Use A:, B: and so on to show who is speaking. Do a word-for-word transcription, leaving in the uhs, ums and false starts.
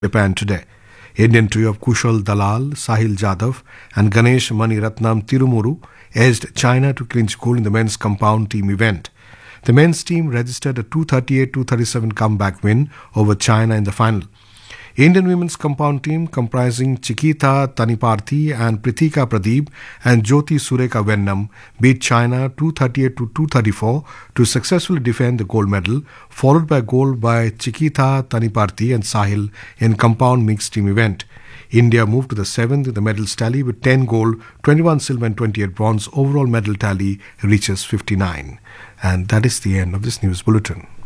A: Japan today. Indian trio of Kushal Dalal, Sahil Jadhav and Ganesh Maniratnam Tirumuru edged China to clinch gold in the men's compound team event. The men's team registered a two thirty-eight two thirty-seven comeback win over China in the final. Indian women's compound team comprising Chiquita Taniparthi and Prithika Pradeep and Jyoti Sureka Vennam beat China two thirty-eight to two thirty-four to successfully defend the gold medal, followed by gold by Chiquita Taniparthi and Sahil in compound mixed team event. India moved to the seventh in the medals tally with ten gold, twenty-one silver and twenty-eight bronze. Overall medal tally reaches fifty-nine. And that is the end of this news bulletin.